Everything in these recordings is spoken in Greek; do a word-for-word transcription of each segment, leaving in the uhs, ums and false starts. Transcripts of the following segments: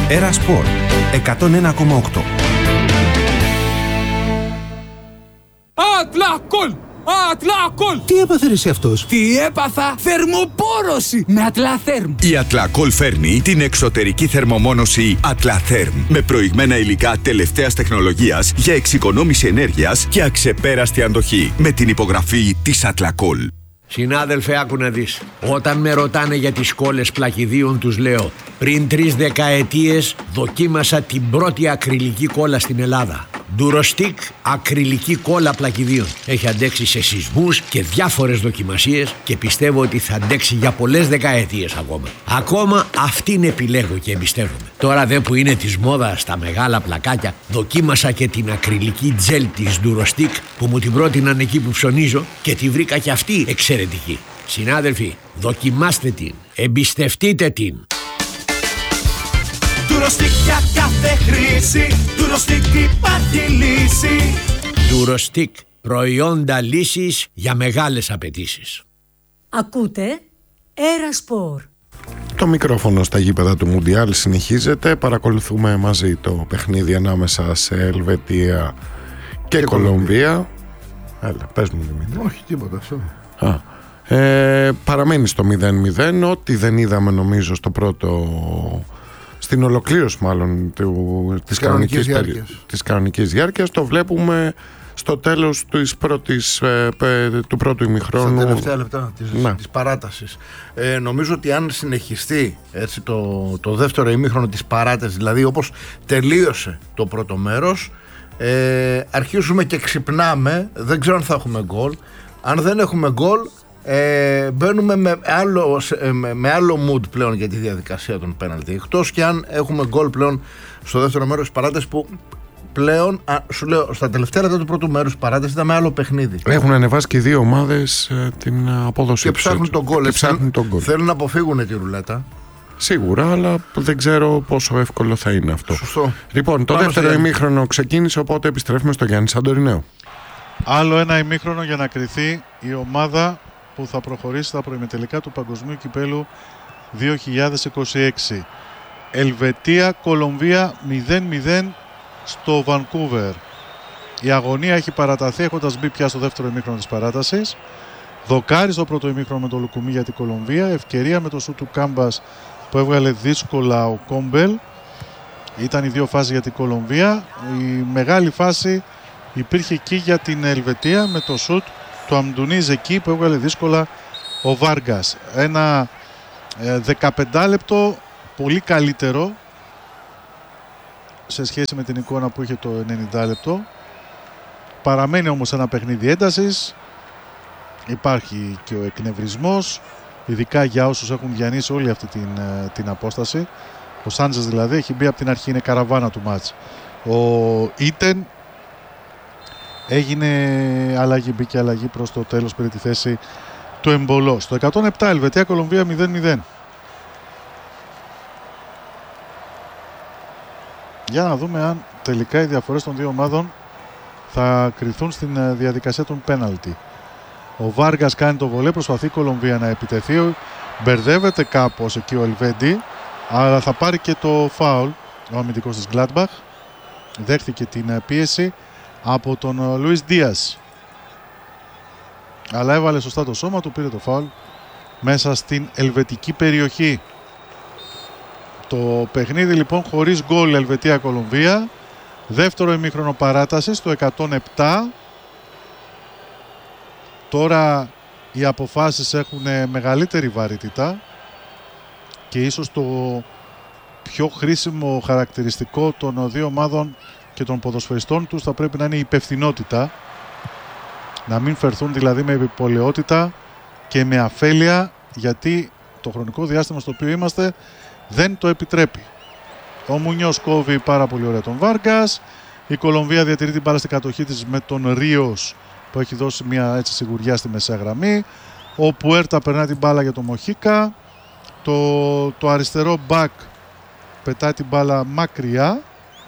Έρα Σπορ εκατόν ένα κόμμα οκτώ. Ατλακόλ! Ατλακόλ! Τι έπαθε ρε εσύ αυτός? Τι έπαθα? Θερμοπόρωση με Ατλαθέρμ. Η Ατλακόλ φέρνει την εξωτερική θερμομόνωση Ατλαθέρμ με προηγμένα υλικά τελευταίας τεχνολογίας για εξοικονόμηση ενέργειας και αξεπέραστη αντοχή με την υπογραφή της Ατλακόλ. Συνάδελφε, άκου να δεις. Όταν με ρωτάνε για τις κόλλες πλακιδίων, τους λέω: πριν τρεις δεκαετίες δοκίμασα την πρώτη ακριλική κόλλα στην Ελλάδα. Durostic ακριλική κόλλα πλακιδίων. Έχει αντέξει σε σεισμούς και διάφορες δοκιμασίες και πιστεύω ότι θα αντέξει για πολλές δεκαετίες ακόμα. Ακόμα αυτήν επιλέγω και εμπιστεύομαι. Τώρα δε που είναι της μόδας στα μεγάλα πλακάκια, δοκίμασα και την ακριλική τζέλ της Durostic που μου την πρότειναν εκεί που ψωνίζω και τη βρήκα και αυτή εξαιρετική. Συνάδελφοι, δοκιμάστε την, εμπιστευτείτε την. Durostic για κάθε χρήση, Durostic υπάρχει λύση. Durostic, προϊόντα λύσης για μεγάλες απαιτήσεις. Ακούτε Έρα Σπορ. Το μικρόφωνο στα γήπεδα του Μουντιάλ συνεχίζεται. Παρακολουθούμε μαζί το παιχνίδι ανάμεσα σε Ελβετία και, και Κολομβία. Έλα, πες μου Δημήτρη. Όχι τίποτα αυτό. Α, ε, παραμένει στο μηδέν μηδέν. Ό,τι δεν είδαμε νομίζω στο πρώτο... στην ολοκλήρωση μάλλον του, της, κανονικής, περι... της κανονικής διάρκειας το βλέπουμε στο τέλος της πρώτης, ε, του πρώτου ημιχρόνου. Στα τελευταία λεπτά της, της παράτασης. Ε, νομίζω ότι αν συνεχιστεί έτσι, το, το δεύτερο ημίχρονο της παράτασης, δηλαδή όπως τελείωσε το πρώτο μέρος, ε, αρχίζουμε και ξυπνάμε, δεν ξέρω αν θα έχουμε γκολ. Αν δεν έχουμε γκολ, Ε, μπαίνουμε με άλλο, με, με άλλο mood πλέον για τη διαδικασία των πέναλτι. Εκτός και αν έχουμε γκολ πλέον στο δεύτερο μέρος της παράτασης που πλέον, α, σου λέω, στα τελευταία λεπτά του πρώτου μέρους της παράτασης ήταν με άλλο παιχνίδι. Έχουν ανεβάσει και οι δύο ομάδες ε, την απόδοσή και τους. Ψάχνουν τον γκολ. Ψάχνουν τον γκολ. Θέλουν να αποφύγουν τη ρουλέτα. Σίγουρα, αλλά δεν ξέρω πόσο εύκολο θα είναι αυτό. Σωστό. Λοιπόν, το Πάμε δεύτερο ημίχρονο ξεκίνησε, οπότε επιστρέφουμε στο Γιάννη Σαντορινέο. Άλλο ένα ημίχρονο για να κριθεί η ομάδα που θα προχωρήσει στα προημιτελικά του Παγκοσμίου Κυπέλου δύο χιλιάδες είκοσι έξι. Ελβετία, Κολομβία μηδέν μηδέν στο Βανκούβερ. Η αγωνία έχει παραταθεί έχοντας μπει πια στο δεύτερο ημίχρονο της παράτασης. Δοκάρι στο πρώτο ημίχρονο με το Λουκουμί για την Κολομβία. Ευκαιρία με το σούτ του Κάμπας που έβγαλε δύσκολα ο Κόμπελ. Ήταν οι δύο φάσεις για την Κολομβία. Η μεγάλη φάση υπήρχε εκεί για την Ελβετία με το σούτ του Αμντουνίζ εκεί που έβγαλε δύσκολα ο Βάργκας. Ένα ε, δεκαπέντε λεπτό πολύ καλύτερο σε σχέση με την εικόνα που είχε το ενενήντα λεπτό. Παραμένει όμως ένα παιχνίδι έντασης. Υπάρχει και ο εκνευρισμός, ειδικά για όσους έχουν διανύσει όλη αυτή την, την απόσταση. Ο Σάντζες δηλαδή έχει μπει από την αρχή, είναι καραβάνα του μάτς. Ο Ίτεν έγινε αλλαγή, μπήκε αλλαγή προς το τέλος περί τη θέση του Εμπολό. Στο εκατόν επτά Ελβετία Κολομβία μηδέν μηδέν. Για να δούμε αν τελικά οι διαφορές των δύο ομάδων θα κριθούν στην διαδικασία των πέναλτι. Ο Βάργας κάνει το βολέ, προσπαθεί η Κολομβία να επιτεθεί, μπερδεύεται κάπως εκεί ο Ελβέντι, αλλά θα πάρει και το φάουλ ο αμυντικός της Gladbach. Δέχτηκε την πίεση από τον Λουίς Δίας, αλλά έβαλε σωστά το σώμα του, πήρε το φάουλ μέσα στην ελβετική περιοχή. Το παιχνίδι λοιπόν χωρίς γκολ Ελβετία-Κολομβία. Δεύτερο ημίχρονο παράταση στο εκατόν επτά. Τώρα οι αποφάσεις έχουν μεγαλύτερη βαρύτητα και ίσως το πιο χρήσιμο χαρακτηριστικό των δύο ομάδων και των ποδοσφαιριστών τους θα πρέπει να είναι η υπευθυνότητα. Να μην φερθούν δηλαδή με επιπολαιότητα και με αφέλεια, γιατί το χρονικό διάστημα στο οποίο είμαστε δεν το επιτρέπει. Ο Μουνιός κόβει πάρα πολύ ωραία τον Βάργκας. Η Κολομβία διατηρεί την μπάλα στην κατοχή της με τον Ρίος που έχει δώσει μια έτσι σιγουριά στη μεσαία γραμμή. Ο Πουέρτα περνάει την μπάλα για τον Μοχίκα. Το, το αριστερό μπακ πετάει την μπάλα μακριά.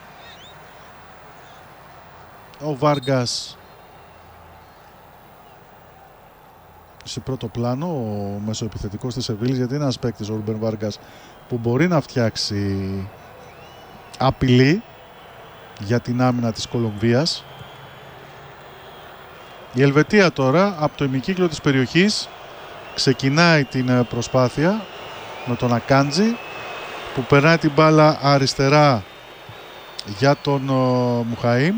Ο Βάργκας σε πρώτο πλάνο, ο μεσοεπιθετικός της Σεβίλης, γιατί είναι ένας παίκτης ο Ρούμπεν Βάργκας που μπορεί να φτιάξει απειλή για την άμυνα της Κολομβίας. Η Ελβετία τώρα από το ημικύκλιο της περιοχής ξεκινάει την προσπάθεια με τον Ακάντζη που περνάει την μπάλα αριστερά για τον uh, Μουχαΐμ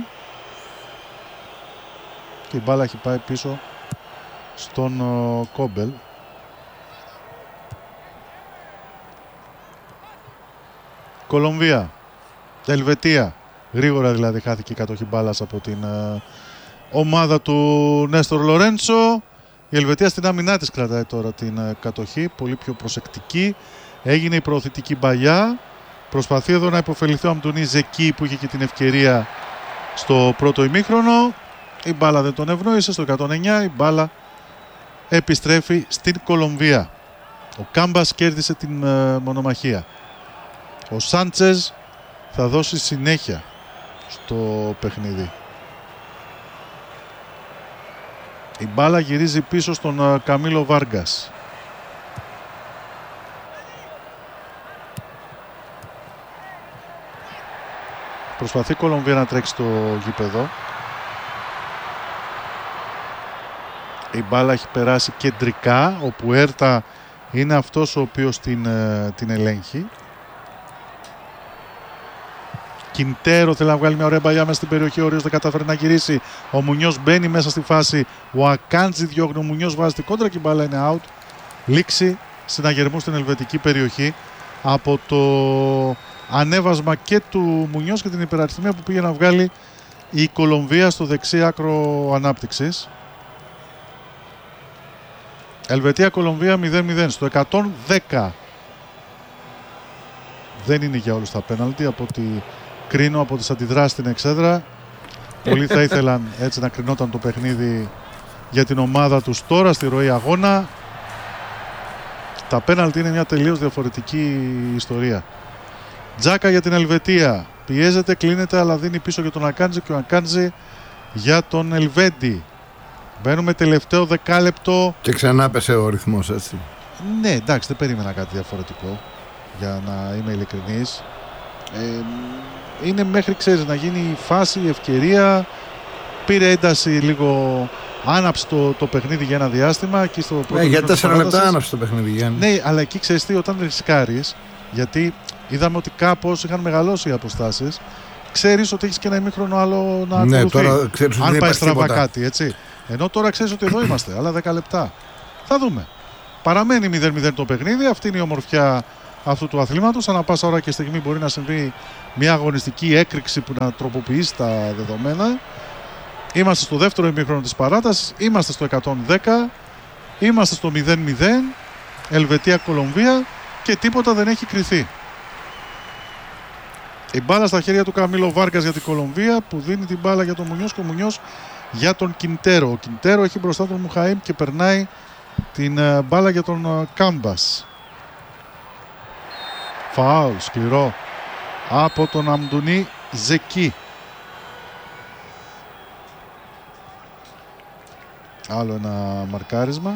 και η μπάλα έχει πάει πίσω στον uh, Κόμπελ. Κολομβία, Ελβετία, γρήγορα δηλαδή χάθηκε η κατοχή μπάλας από την uh, ομάδα του Νέστορ Λορέντσο. Η Ελβετία στην άμυνά της κρατάει τώρα την uh, κατοχή, πολύ πιο προσεκτική. Έγινε η προωθητική μπαλιά. Προσπαθεί εδώ να υποφεληθεί ο Αμντουνί Ζεκί που είχε και την ευκαιρία στο πρώτο ημίχρονο. Η μπάλα δεν τον ευνόησε. Στο εκατόν εννιά η μπάλα επιστρέφει στην Κολομβία. Ο Κάμπας κέρδισε την uh, μονομαχία. Ο Σάντσες θα δώσει συνέχεια στο παιχνίδι. Η μπάλα γυρίζει πίσω στον uh, Καμίλο Βάργκας. Προσπαθεί η Κολομβία να τρέξει στο γήπεδο. Η μπάλα έχει περάσει κεντρικά, όπου Έρτα είναι αυτός ο οποίος την, την ελέγχει. Κιντέρο θέλει να βγάλει μια ωραία μπαλιά μέσα στην περιοχή. Ο Ρίος δεν καταφέρει να γυρίσει. Ο Μουνιός μπαίνει μέσα στη φάση. Ο Ακάντζη διώχνει. Ο Μουνιός βάζει την κόντρα και η μπάλα είναι out. Λήξη συναγερμού στην ελβετική περιοχή από το ανέβασμα και του Μουνιός και την υπεραριθμία που πήγε να βγάλει η Κολομβία στο δεξί άκρο ανάπτυξης. Ελβετία-Κολομβία μηδέν μηδέν στο εκατόν δέκα. Δεν είναι για όλους τα πέναλτι από ό,τι κρίνω από τις αντιδράσεις στην εξέδρα. Πολλοί θα ήθελαν έτσι να κρινόταν το παιχνίδι για την ομάδα τους τώρα στη ροή αγώνα. Τα πέναλτι είναι μια τελείως διαφορετική ιστορία. Τζάκα για την Ελβετία. Πιέζεται, κλείνεται, αλλά δίνει πίσω για τον Ακάντζη και ο Ακάντζη για τον Ελβέντι. Μπαίνουμε τελευταίο δεκάλεπτο. Και ξανά πέσε ο ρυθμός, έτσι. Ναι, εντάξει, δεν περίμενα κάτι διαφορετικό, για να είμαι ειλικρινής. Ε, είναι μέχρι, ξέρεις, να γίνει η φάση, η ευκαιρία. Πήρε ένταση λίγο, άναψε το, το παιχνίδι για ένα διάστημα. Εκεί στο ναι, για τέσσερα λεπτά άναψε το παιχνίδι, Γιάννη. Ναι, αλλά εκεί ξέρεις τι, όταν ρισκάρεις, γιατί είδαμε ότι κάπως είχαν μεγαλώσει οι αποστάσεις, ξέρεις ότι έχεις και ένα ημίχρονο άλλο να ναι, ακολουθεί. Τώρα ξέρεις ότι αν δεν πάει στραβά τίποτα. Κάτι, έτσι. Ενώ τώρα ξέρεις ότι εδώ είμαστε, άλλα δέκα λεπτά. Θα δούμε. Παραμένει μηδέν μηδέν το παιχνίδι, αυτή είναι η ομορφιά αυτού του αθλήματος. Ανά πάσα ώρα και στιγμή μπορεί να συμβεί μια αγωνιστική έκρηξη που να τροποποιήσει τα δεδομένα. Είμαστε στο δεύτερο ημίχρονο της παράτασης, είμαστε στο εκατόν δέκα, είμαστε στο μηδέν μηδέν, Ελβετία-Κολομβία και τίποτα δεν έχει κριθεί. Η μπάλα στα χέρια του Καμίλο Βάργκας για την Κολομβία που δίνει την μπάλα για τον Μουνιός και ο Μουνιός για τον Κιντέρο. Ο Κιντέρο έχει μπροστά τον Μουχαΐμ και περνάει την uh, μπάλα για τον uh, Κάμπας. Φάουλ σκληρό από τον Αμντουνί Ζεκί. Άλλο ένα μαρκάρισμα.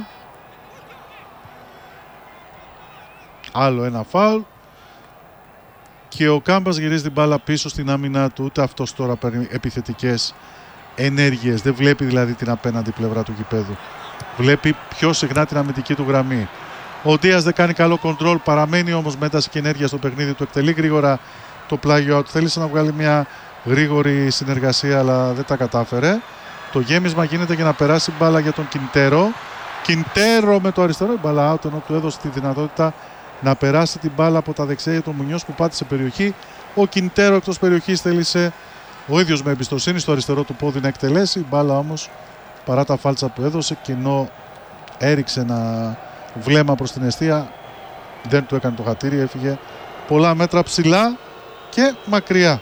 Άλλο ένα φάουλ. Και ο Κάμπας γυρίζει την μπάλα πίσω στην άμυνα του. Ούτε αυτός τώρα παίρνει επιθετικές ενέργειες. Δεν βλέπει δηλαδή την απέναντι πλευρά του γηπέδου. Βλέπει πιο συχνά την αμυντική του γραμμή. Ο Ντίας δεν κάνει καλό κοντρόλ. Παραμένει όμως με ένταση και ενέργεια στο παιχνίδι του. Εκτελεί γρήγορα το πλάγιο του. Θέλησε να βγάλει μια γρήγορη συνεργασία, αλλά δεν τα κατάφερε. Το γέμισμα γίνεται για να περάσει μπάλα για τον Κιντέρο. Κιντέρο με το αριστερό. Η μπάλα out, ενώ του έδωσε τη δυνατότητα να περάσει την μπάλα από τα δεξιά για τον Μουνιός που πάτησε περιοχή. Ο Κιντέρο εκτός περιοχής θέλησε ο ίδιος με εμπιστοσύνη στο αριστερό του πόδι να εκτελέσει. Η μπάλα όμως, παρά τα φάλτσα που έδωσε και ενώ έριξε ένα βλέμμα προς την εστία, δεν του έκανε το χατήρι, έφυγε πολλά μέτρα ψηλά και μακριά.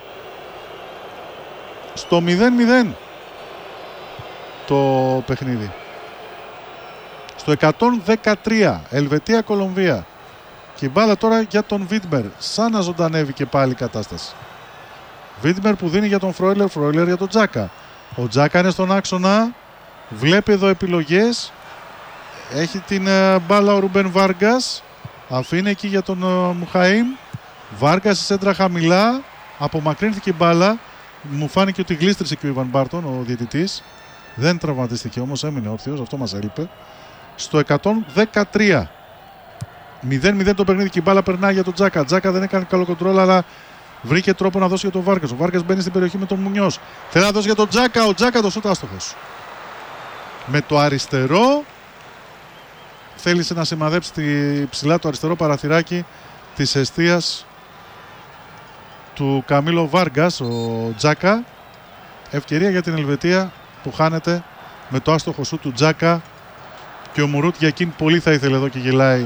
Στο μηδέν μηδέν το παιχνίδι. Στο εκατόν δεκατρία Ελβετία-Κολομβία. Και η μπάλα τώρα για τον Βίτμερ. Σαν να ζωντανεύει και πάλι η κατάσταση. Βίτμερ που δίνει για τον Φρόιλερ, Φρόιλερ για τον Τζάκα. Ο Τζάκα είναι στον άξονα. Βλέπει εδώ επιλογές. Έχει την uh, μπάλα ο Ρουμπέν Βάργκας. Αφήνει εκεί για τον uh, Μουχαΐμ. Βάργκας η σέντρα χαμηλά. απομακρύνθηκε η μπάλα. Μου φάνηκε ότι γλίστρισε και ο Ιβαν Μπάρτον, ο διαιτητής. Δεν τραυματίστηκε όμως, έμεινε όρθιος, αυτό μας έλειπε. Στο εκατόν δεκατρία. μηδέν μηδέν το παιχνίδι και η μπάλα περνάει για τον Τζάκα. Τζάκα δεν έκανε καλό κοντρόλ, αλλά βρήκε τρόπο να δώσει για τον Βάργκας. Ο Βάργκας μπαίνει στην περιοχή με τον Μουνιός. Θέλει να δώσει για τον Τζάκα. Ο Τζάκα το σούτ άστοχος. Με το αριστερό θέλησε να σημαδέψει ψηλά το αριστερό παραθυράκι της εστίας του Καμίλο Βάργκας, ο Τζάκα. Ευκαιρία για την Ελβετία που χάνεται με το άστοχο σούτ του Τζάκα. Και ο Μουρούτ για εκείνη πολύ θα ήθελε εδώ και γελάει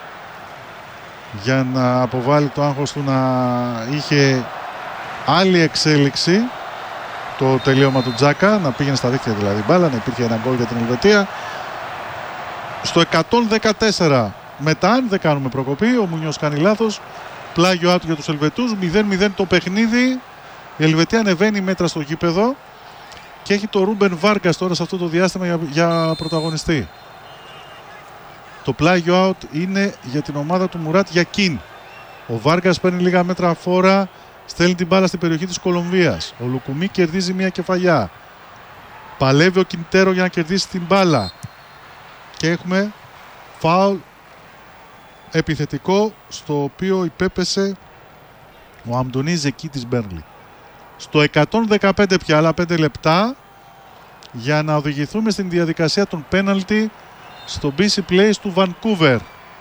για να αποβάλει το άγχος του, να είχε άλλη εξέλιξη το τελείωμα του Τζάκα, να πήγαινε στα δίκτυα δηλαδή μπάλα, να υπήρχε ένα γκολ για την Ελβετία. Στο εκατόν δεκατέσσερα μετά, αν δεν κάνουμε προκοπή, ο Μουνιός κάνει λάθος, πλάγιο άτου για τους Ελβετούς, μηδέν μηδέν το παιχνίδι. Η Ελβετία ανεβαίνει μέτρα στο γήπεδο και έχει το Ρούμπεν Βάργκας τώρα σε αυτό το διάστημα για, για πρωταγωνιστή. Το πλάγιο out είναι για την ομάδα του Μουράτ Γιακίν. Ο Βάργκας παίρνει λίγα μέτρα φόρα, στέλνει την μπάλα στην περιοχή της Κολομβίας. Ο Λουκουμί κερδίζει μια κεφαλιά. Παλεύει ο Κιντέρο για να κερδίσει την μπάλα. Και έχουμε φάουλ επιθετικό, στο οποίο υπέπεσε ο Αμντονί Ζεκί της Μπέρνλι. Στο εκατόν δεκαπέντε πια, άλλα πέντε λεπτά για να οδηγηθούμε στην διαδικασία των πέναλτι στο μπι σι Place του Βανκούβερ.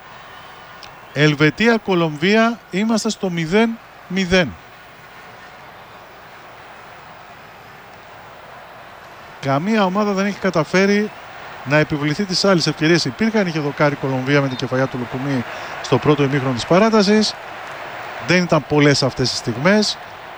Ελβετία-Κολομβία, είμαστε στο μηδέν μηδέν. Καμία ομάδα δεν έχει καταφέρει να επιβληθεί τις άλλες ευκαιρίες. Υπήρχαν, είχε δοκάρει η Κολομβία με την κεφαλιά του Λουκουμί στο πρώτο ημίχρονο της παράτασης. Δεν ήταν πολλές αυτές οι στιγμές.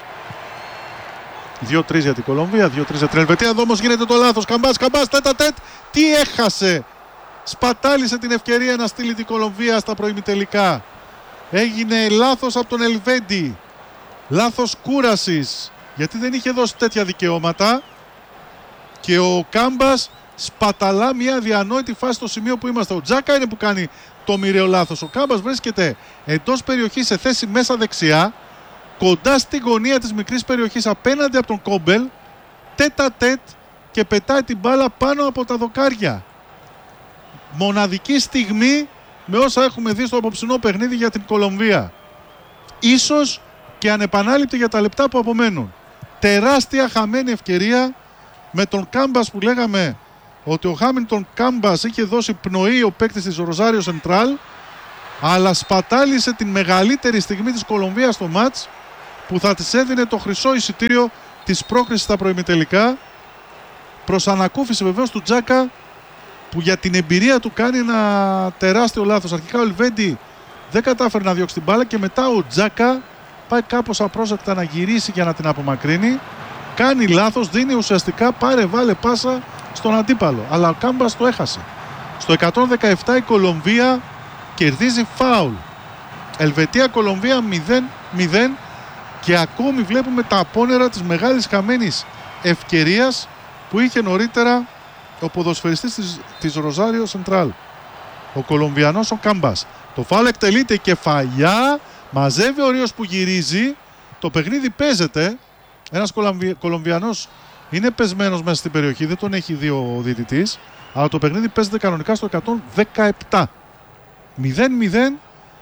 δύο τρία για την Κολομβία, δύο τρία για την Ελβετία. Εδώ όμως γίνεται το λάθος. Καμπάς, καμπάς, τέτα τέτ. Τι έχασε. Σπατάλησε την ευκαιρία να στείλει την Κολομβία στα προημιτελικά. Έγινε λάθος από τον Ελβέντι. Λάθος κούρασης. Γιατί δεν είχε δώσει τέτοια δικαιώματα. Και ο Κάμπας σπαταλά μια αδιανόητη φάση στο σημείο που είμαστε. Ο Τζάκα είναι που κάνει το μοιραίο λάθος. Ο Κάμπας βρίσκεται εντός περιοχής σε θέση μέσα δεξιά, κοντά στη γωνία της μικρής περιοχής απέναντι από τον Κόμπελ, τέτα τέτ, και πετάει την μπάλα πάνω από τα δοκάρια. Μοναδική στιγμή με όσα έχουμε δει στο απόψινό παιχνίδι για την Κολομβία. Ίσως και ανεπανάληπτη για τα λεπτά που απομένουν. Τεράστια χαμένη ευκαιρία με τον Κάμπας που λέγαμε ότι ο Χάμιλτον Κάμπας είχε δώσει πνοή, ο παίκτης της Ροζάριο Σεντράλ, αλλά σπατάλησε την μεγαλύτερη στιγμή της Κολομβίας στο μάτς που θα της έδινε το χρυσό εισιτήριο της πρόκρισης στα προημιτελικά, προς ανακούφιση βεβαίως του Τζάκα, που για την εμπειρία του κάνει ένα τεράστιο λάθος. Αρχικά ο Ελβέντι δεν κατάφερε να διώξει την μπάλα και μετά ο Τζάκα πάει κάπως απρόσεκτα να γυρίσει για να την απομακρύνει. Κάνει λάθος, δίνει ουσιαστικά πάρε βάλε πάσα στον αντίπαλο. Αλλά ο Κάμπας το έχασε. Στο εκατόν δεκαεπτά η Κολομβία κερδίζει φάουλ. Ελβετία-Κολομβία μηδέν μηδέν και ακόμη βλέπουμε τα απόνερα της μεγάλης χαμένης ευκαιρίας που είχε νωρίτερα ο ποδοσφαιριστής της, της Ροζάριο Σεντράλ. Ο Κολομβιανός ο Κάμπας. Το φάουλ εκτελείται, κεφαλιά, μαζεύει ο Ρίος που γυρίζει. Το παιχνίδι παίζεται. Ένας Κολομβιανός είναι πεσμένος μέσα στην περιοχή, δεν τον έχει δει ο διαιτητής, αλλά το παιχνίδι παίζεται κανονικά στο εκατόν δεκαεπτά. μηδέν μηδέν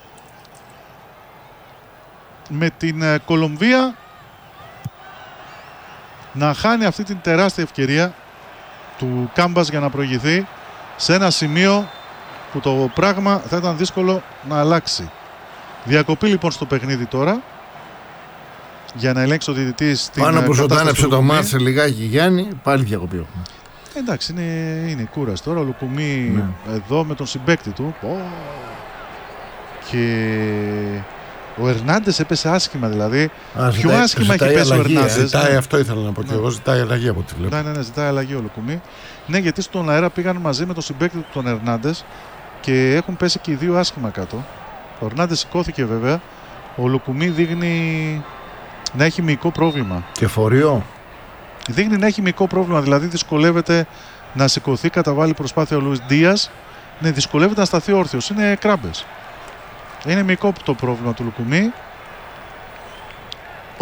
με την Κολομβία να χάνει αυτή την τεράστια ευκαιρία του Κάμπας για να προηγηθεί σε ένα σημείο που το πράγμα θα ήταν δύσκολο να αλλάξει. Διακοπή λοιπόν στο παιχνίδι τώρα για να ελέγξει ο διαιτητής την πάνω που ζωντάνεψε το μάτς σε λιγάκι Γιάννη, πάλι διακοπή έχουμε. Εντάξει, είναι, είναι κούραση τώρα. Ο Λουκουμί ναι. εδώ με τον συμπαίκτη του. Oh. Και ο Ερνάντες έπεσε άσχημα δηλαδή. Α, πιο ζητάει, άσχημα έχει πέσει αλλαγή, ο Ερνάντες. Ζητάει ναι. αυτό ήθελα να πω και ναι. εγώ. Ζητάει αλλαγή από ό,τι βλέπω. Ναι, ναι, ναι, ζητάει αλλαγή ο Λουκουμί. Ναι, γιατί στον αέρα πήγαν μαζί με τον συμπαίκτη του τον Ερνάντες και έχουν πέσει και οι δύο άσχημα κάτω. Ο Ερνάντες σηκώθηκε βέβαια. Ο Λουκουμί δείχνει να έχει μυϊκό πρόβλημα. Και φορείο. Δείχνει να έχει μυϊκό πρόβλημα, δηλαδή δυσκολεύεται να σηκωθεί, καταβάλει προσπάθεια ο Λουίς Ντίας. Ναι, δυσκολεύεται να σταθεί όρθιος. Είναι κράμπες. Είναι μυϊκό το πρόβλημα του Λουκουμί.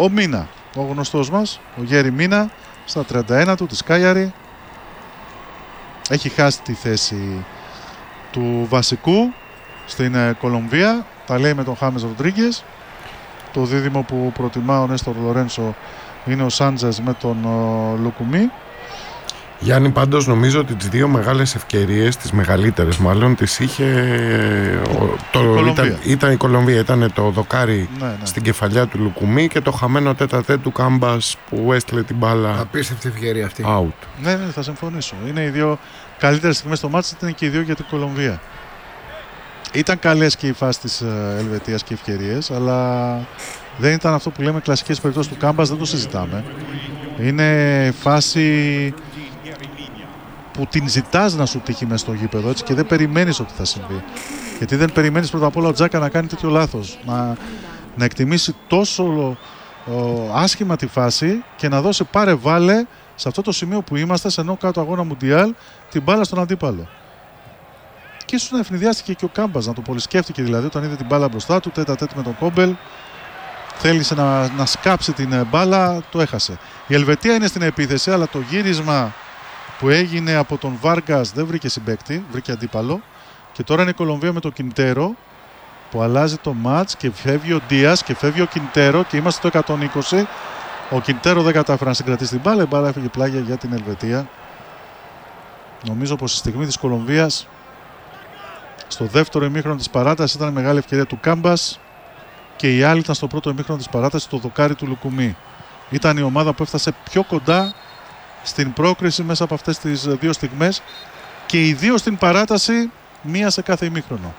Ο Μίνα, ο γνωστός μας, ο Γέρι Μίνα, στα τριάντα ένα του, της Κάγιαρη. Έχει χάσει τη θέση του βασικού στην Κολομβία. Τα λέει με τον Χάμες Ροντρίγκες. Το δίδυμο που προτιμά ο Νέστορ Λορένσο είναι ο Σάντζες με τον uh, Λουκουμί. Γιάννη, πάντως νομίζω ότι τις δύο μεγάλες ευκαιρίες, τις μεγαλύτερες μάλλον, τις είχε το, ήταν, ήταν η Κολομβία, ήταν το δοκάρι ναι, ναι. στην κεφαλιά του Λουκουμί και το χαμένο τέτα-τέτ του Κάμπας που έστειλε την μπάλα. Απίστευτη ευκαιρία αυτή. Out. Ναι, ναι, θα συμφωνήσω. Είναι οι δύο καλύτερες στιγμές στο μάτς, ήταν και οι δύο για την Κολομβία. Ήταν καλές και οι φάσεις της Ελβετίας και οι ευκαιρίες, αλλά δεν ήταν αυτό που λέμε κλασικές περιπτώσεις του Κάμπας, δεν το συζητάμε. Είναι φάση που την ζητάς να σου τύχει μέσα στο γήπεδο, έτσι, και δεν περιμένεις ότι θα συμβεί. Γιατί δεν περιμένεις πρώτα απ' όλα ο Τζάκα να κάνει τέτοιο λάθος, να, να εκτιμήσει τόσο ο, άσχημα τη φάση και να δώσει πάρε βάλε σε αυτό το σημείο που είμαστε, σε ενώ κάτω αγώνα Μουντιάλ, την μπάλα στον αντίπαλο. Και ίσως να ευνηδιάστηκε και ο Κάμπας, να το πολυσκέφτηκε δηλαδή όταν είδε την μπάλα μπροστά του, τέτα τέτ με τον Κόμπελ. Θέλησε να, να σκάψει την μπάλα, το έχασε. Η Ελβετία είναι στην επίθεση, αλλά το γύρισμα που έγινε από τον Βάργκας δεν βρήκε συμπαίκτη, βρήκε αντίπαλο. Και τώρα είναι η Κολομβία με τον Κιντέρο που αλλάζει το μάτς και φεύγει ο Ντίας και φεύγει ο Κιντέρο και είμαστε στο εκατόν είκοσι. Ο Κιντέρο δεν κατάφερε να συγκρατήσει την μπάλα, η μπάλα έφυγε πλάγια για την Ελβετία. Νομίζω πως η στιγμή της Κολομβίας στο δεύτερο ημίχρονο της παράτασης ήταν μεγάλη ευκαιρία του Κάμπας και η άλλη ήταν στο πρώτο ημίχρονο της παράτασης το δοκάρι του Λουκουμί. Ήταν η ομάδα που έφτασε πιο κοντά στην πρόκριση μέσα από αυτές τις δύο στιγμές και οι δύο στην παράταση, μία σε κάθε ημίχρονο.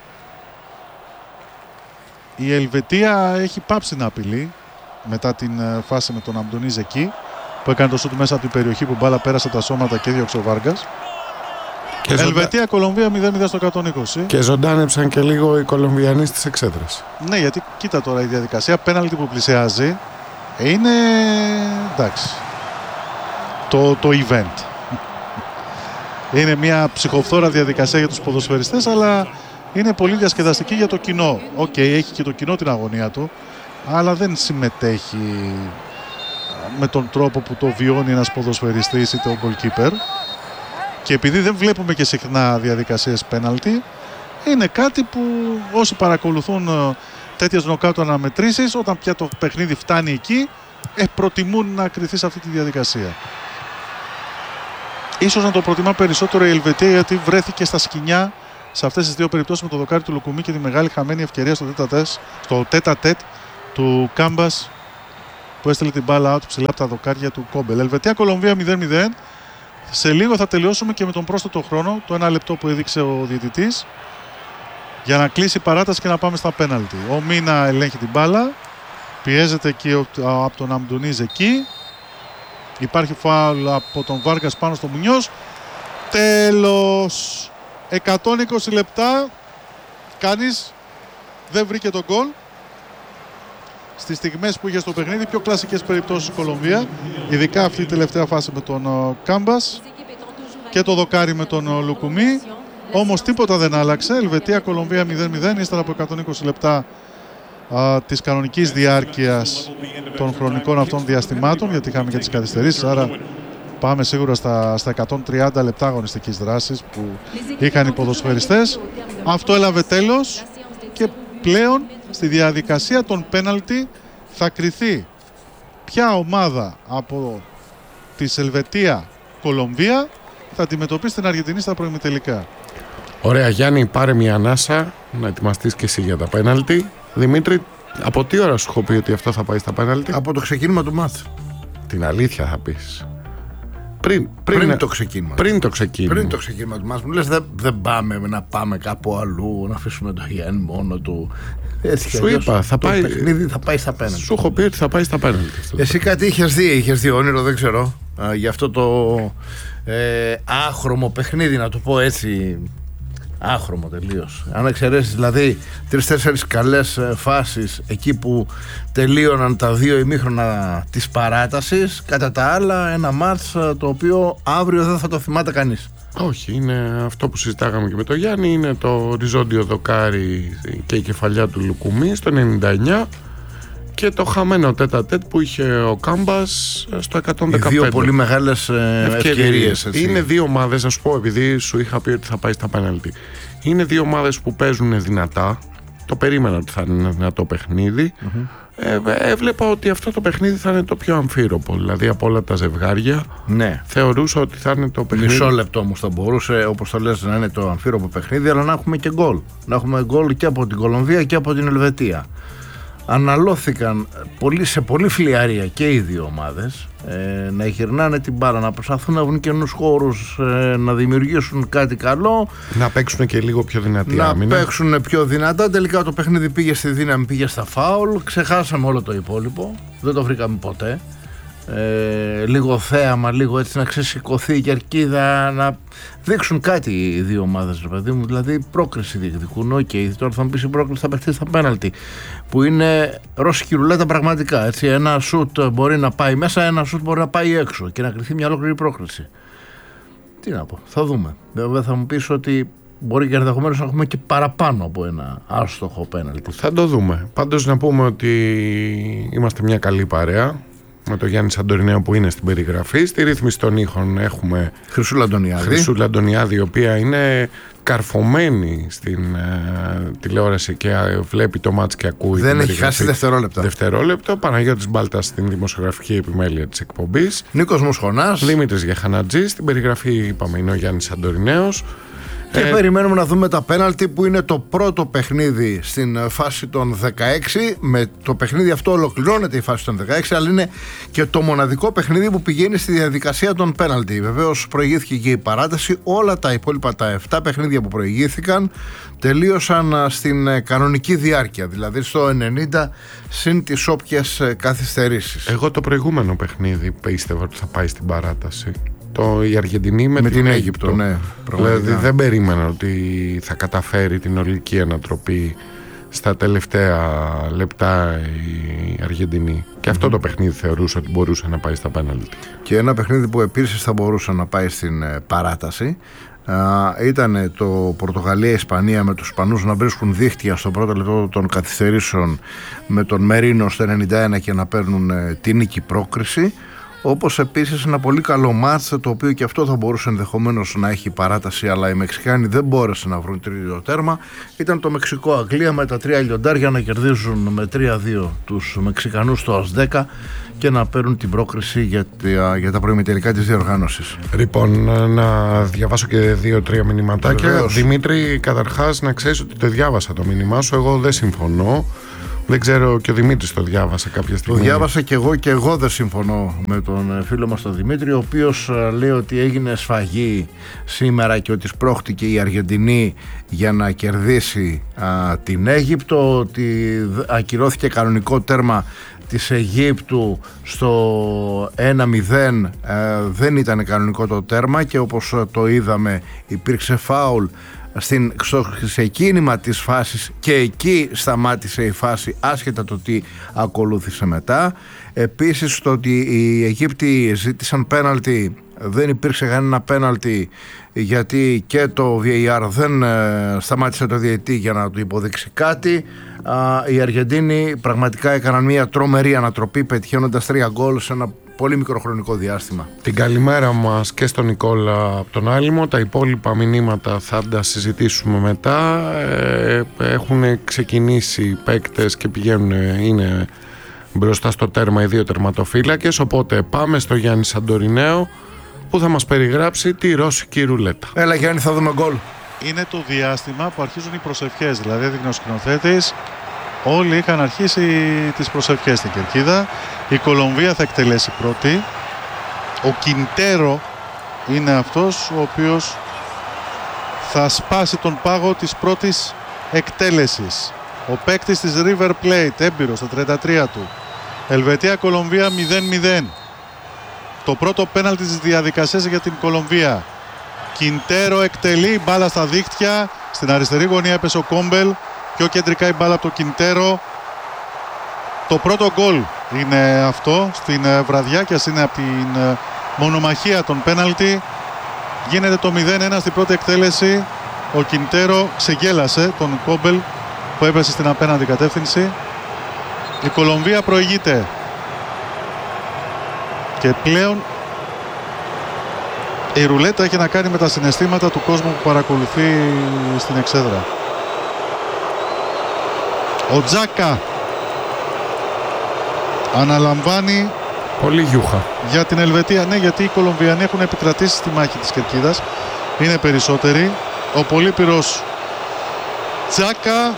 Η Ελβετία έχει πάψει να απειλεί μετά την φάση με τον Αμπτονίζ εκεί που έκανε το σούτ μέσα από την περιοχή που μπάλα πέρασε τα σώματα και έδιωξε ο Βάργκας. Και Ελβετία, ζωντα... Κολομβία μηδέν μηδέν στο εκατόν είκοσι. Και ζωντάνεψαν και λίγο οι Κολομβιανοί στις εξέδρες. Ναι, γιατί κοίτα τώρα η διαδικασία πέναλτι που πλησιάζει είναι εντάξει το, το event. Είναι μια ψυχοφθόρα διαδικασία για τους ποδοσφαιριστές, αλλά είναι πολύ διασκεδαστική για το κοινό. Οκ, okay, έχει και το κοινό την αγωνία του, αλλά δεν συμμετέχει με τον τρόπο που το βιώνει ένας ποδοσφαιριστής είτε ο goalkeeper. Και επειδή δεν βλέπουμε και συχνά διαδικασίες πέναλτι, είναι κάτι που όσοι παρακολουθούν τέτοιες νοκάουτ αναμετρήσεις, όταν πια το παιχνίδι φτάνει εκεί, ε, προτιμούν να κριθεί σε αυτή τη διαδικασία. Ίσως να το προτιμά περισσότερο η Ελβετία, γιατί βρέθηκε στα σκοινιά σε αυτές τις δύο περιπτώσεις με το δοκάρι του Λουκουμί και τη μεγάλη χαμένη ευκαιρία στο τέτα-τέτ του Κάμπας που έστειλε την μπάλα out ψηλά από τα δοκάρια του Κόμπελ. Ελβετία-Κολομβία μηδέν μηδέν. Σε λίγο θα τελειώσουμε και με τον πρόσθετο χρόνο, το ένα λεπτό που έδειξε ο διαιτητής, για να κλείσει η παράταση και να πάμε στα πέναλτι. Ο Μίνα ελέγχει την μπάλα, πιέζεται εκεί από τον Αμπτουνίζ εκεί. Υπάρχει φάουλ από τον Βάργκας πάνω στο Μουνιός. Τέλος. εκατόν είκοσι λεπτά. Κανείς δεν βρήκε τον γκολ. Στις στιγμές που είχε στο παιχνίδι, πιο κλασικές περιπτώσεις η Κολομβία, ειδικά αυτή η τελευταία φάση με τον uh, Κάμπας και το δοκάρι με τον uh, Λουκουμί. Όμως τίποτα δεν άλλαξε. Ελβετία-Κολομβία μηδέν μηδέν ύστερα από εκατόν είκοσι λεπτά uh, της κανονικής διάρκειας των χρονικών αυτών διαστημάτων, γιατί είχαμε και τις καθυστερήσεις, άρα πάμε σίγουρα στα, στα εκατόν τριάντα λεπτά αγωνιστικής δράσης που είχαν οι ποδοσφαιριστές. Αυτό έλαβε τέλος και πλέον στη διαδικασία των πέναλτι θα κριθεί ποια ομάδα από τη Ελβετία Κολομβία θα αντιμετωπίσει την Αργεντινή στα προημιτελικά. Ωραία Γιάννη, πάρε μια ανάσα να ετοιμαστείς και εσύ για τα πέναλτι. Δημήτρη, από τι ώρα σου έχω πει ότι αυτό θα πάει στα πέναλτι? Από το ξεκίνημα του μάτς. Την αλήθεια θα πεις. Πριν, πριν, πριν το ξεκίνημα. Πριν το ξεκίνημα. Πριν το ξεκίνημα του μάτς. Μου λες δεν, δεν πάμε να πάμε κάπου αλλού, να αφήσουμε το Γιάννη μόνο του. Έτσι, σου είπα, θα το πάει, παιχνίδι θα πάει στα πέναλτι. Σου έχω πει ότι θα πάει στα πέναλτι. Εσύ κάτι είχες δει, είχες δει όνειρο, δεν ξέρω. Α, για αυτό το ε, άχρωμο παιχνίδι, να το πω έτσι. Άχρωμο τελείως. Αν εξαιρέσεις δηλαδή τρεις-τέσσερις καλές φάσεις εκεί που τελείωναν τα δύο ημίχρονα της παράτασης, κατά τα άλλα ένα μάτς το οποίο αύριο δεν θα το θυμάται κανείς. Όχι, είναι αυτό που συζητάγαμε και με τον Γιάννη, είναι το οριζόντιο δοκάρι και η κεφαλιά του Λουκουμί στο ενενήντα εννιά και το χαμένο τέτα-τέτ που είχε ο Κάμπας στο εκατόν δεκαπέντε. Οι δύο πολύ μεγάλες ευκαιρίες. Είναι δύο ομάδες, να σου πω, επειδή σου είχα πει ότι θα πάει στα πέναλτι. Είναι δύο ομάδες που παίζουν δυνατά. Το περίμενα ότι θα είναι ένα δυνατό παιχνίδι. Mm-hmm. Ε, έβλεπα ότι αυτό το παιχνίδι θα είναι το πιο αμφίροπο. Δηλαδή από όλα τα ζευγάρια, ναι. θεωρούσα ότι θα είναι το παιχνίδι. Μισό λεπτό όμως θα μπορούσε, όπως το λες, να είναι το αμφίροπο παιχνίδι, αλλά να έχουμε και γκολ. Να έχουμε γκολ και από την Κολομβία και από την Ελβετία. Αναλώθηκαν πολύ, σε πολύ φλιαρία και οι δύο ομάδες, ε, να γυρνάνε την μπάλα, να προσπαθούν να βρουν καινούς χώρους, ε, να δημιουργήσουν κάτι καλό, να παίξουν και λίγο πιο δυνατή να άμυνα. παίξουν πιο δυνατά. Τελικά το παιχνίδι πήγε στη δύναμη, πήγε στα φάουλ, ξεχάσαμε όλο το υπόλοιπο, δεν το βρήκαμε ποτέ. Ε, λίγο θέαμα, λίγο έτσι να ξεσηκωθεί η κερκίδα, να δείξουν κάτι οι δύο ομάδες, ρε παιδί μου. Δηλαδή πρόκριση διεκδικούν. Okay, τώρα θα μου πεις η πρόκριση θα παιχτεί στα πέναλτι, που είναι ρώσικη ρουλέτα πραγματικά. Έτσι. Ένα σουτ μπορεί να πάει μέσα, ένα σουτ μπορεί να πάει έξω και να κρυθεί μια ολόκληρη πρόκριση. Τι να πω, θα δούμε. Βέβαια θα μου πεις ότι μπορεί και ενδεχομένως να έχουμε και παραπάνω από ένα άστοχο πέναλτι. Θα το δούμε. Πάντως να πούμε ότι είμαστε μια καλή παρέα με τον Γιάννη Σαντορινέο που είναι στην περιγραφή. Στη ρύθμιση των ήχων έχουμε Χρυσούλα Αντωνιάδη, Χρυσούλα Αντωνιάδη, η οποία είναι καρφωμένη στην ε, τηλεόραση και ε, βλέπει το μάτς και ακούει. Δεν έχει χάσει δευτερόλεπτο. Δευτερόλεπτο. Παναγιώτης Μπάλτας στην δημοσιογραφική επιμέλεια της εκπομπής. Νίκος Μοσχονάς. Δημήτρης Γεχανατζής. Στην περιγραφή είπαμε είναι ο Γιάννης Σαντορινέος. Και ε, περιμένουμε να δούμε τα πέναλτι, που είναι το πρώτο παιχνίδι στην φάση των δεκαέξι. Με το παιχνίδι αυτό ολοκληρώνεται η φάση των δεκαέξι, αλλά είναι και το μοναδικό παιχνίδι που πηγαίνει στη διαδικασία των πέναλτι. Βεβαίως προηγήθηκε και η παράταση. Όλα τα υπόλοιπα, τα επτά παιχνίδια που προηγήθηκαν, τελείωσαν στην κανονική διάρκεια, δηλαδή στο ενενήντα συν τις όποιες καθυστερήσεις. Εγώ το προηγούμενο παιχνίδι πίστευα ότι θα πάει στην παράταση. Το, η Αργεντινή με, με την, την Αίγυπτο, Αίγυπτο, ναι, δηλαδή δεν περίμενα ότι θα καταφέρει την ολική ανατροπή στα τελευταία λεπτά η Αργεντινή. Και αυτό mm-hmm. το παιχνίδι θεωρούσα ότι μπορούσε να πάει στα πέναλτι. Και ένα παιχνίδι που επίσης θα μπορούσε να πάει στην ε, παράταση Uh, ήταν το Πορτογαλία-Ισπανία, με τους Ισπανούς να βρίσκουν δίχτυα στο πρώτο λεπτό των καθυστερήσεων, με τον Μερίνο στο ενενήντα ένα και να παίρνουν uh, την νίκη πρόκριση. Όπως επίσης ένα πολύ καλό μάτς, το οποίο και αυτό θα μπορούσε ενδεχομένως να έχει παράταση, αλλά οι Μεξικάνοι δεν μπόρεσαν να βρουν τρίτο τέρμα. Ήταν το Μεξικό-Αγγλία, με τα τρία λιοντάρια να κερδίζουν με τρία δύο τους Μεξικανούς στο ΑΣΔΕΚΑ και να παίρνουν την πρόκριση για τα, για τα προημιτελικά της διοργάνωσης. Λοιπόν, να διαβάσω και δύο-τρία μηνυματάκια. Βεβαίως. Δημήτρη, καταρχάς να ξέρεις ότι το διάβασα το μήνυμά σου, εγώ δεν συμφωνώ. Δεν ξέρω, και ο Δημήτρης το διάβασε κάποια στιγμή. Το διάβασα και εγώ, και εγώ δεν συμφωνώ με τον φίλο μας τον Δημήτρη, ο οποίος λέει ότι έγινε σφαγή σήμερα και ότι σπρώχτηκε η Αργεντινή για να κερδίσει α, την Αίγυπτο, ότι ακυρώθηκε κανονικό τέρμα της Αιγύπτου στο ένα μηδέν, ε, δεν ήταν κανονικό το τέρμα και όπως το είδαμε υπήρξε φάουλ στην, στο ξεκίνημα της φάσης και εκεί σταμάτησε η φάση, άσχετα το τι ακολούθησε μετά. Επίσης το ότι οι Αιγύπτιοι ζήτησαν πέναλτι, δεν υπήρξε κανένα πέναλτι, γιατί και το βι έι αρ δεν ε, σταμάτησε το διαιτητή για να του υποδείξει κάτι. Α, οι Αργεντίνοι πραγματικά έκαναν μια τρομερή ανατροπή, πετυχαίνοντας τρία γκολ σε ένα πολύ μικρό χρονικό διάστημα. Την καλημέρα μας και στον Νικόλα από τον Άλυμο. Τα υπόλοιπα μηνύματα θα τα συζητήσουμε μετά. Ε, έχουν ξεκινήσει παίκτες και πηγαίνουν, είναι μπροστά στο τέρμα οι δύο τερματοφύλακες. Οπότε πάμε στο Γιάννη Σαντορινέο, που θα μας περιγράψει τη ρώσικη ρουλέτα. Έλα Γιάννη, θα δούμε γκολ. Είναι το διάστημα που αρχίζουν οι προσευχές, δηλαδή έδειχνε ο σκηνοθέτης. Όλοι είχαν αρχίσει τις προσευχές στην κερκίδα. Η Κολομβία θα εκτελέσει πρώτη. Ο Κιντέρο είναι αυτός ο οποίος θα σπάσει τον πάγο της πρώτης εκτέλεσης. Ο παίκτης της River Plate, έμπειρος στα τριάντα τρία του. Ελβετία-Κολομβία μηδέν μηδέν. Το πρώτο πέναλτι της διαδικασίας για την Κολομβία. Κιντέρο εκτελεί, μπάλα στα δίχτυα. Στην αριστερή γωνία έπεσε ο Κόμπελ. Πιο κεντρικά η μπάλα από το Κιντέρο. Το πρώτο γκολ είναι αυτό στην βραδιά, και ας είναι από την μονομαχία των πέναλτι. Γίνεται το μηδέν ένα στην πρώτη εκτέλεση. Ο Κιντέρο ξεγέλασε τον Κόμπελ που έπεσε στην απέναντι κατεύθυνση. Η Κολομβία προηγείται. Και πλέον η ρουλέτα έχει να κάνει με τα συναισθήματα του κόσμου που παρακολουθεί στην εξέδρα. Ο Τζάκα αναλαμβάνει. Πολύ γιούχα για την Ελβετία. Ναι, γιατί οι Κολομβιανοί έχουν επικρατήσει στη μάχη της κερκίδας. Είναι περισσότεροι. Ο πολύπυρος Τζάκα,